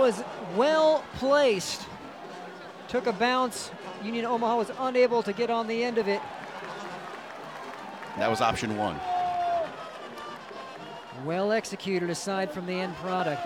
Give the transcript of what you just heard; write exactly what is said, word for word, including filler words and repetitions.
was well placed. Took a bounce. Union Omaha was unable to get on the end of it. That was option one. Well executed aside from the end product.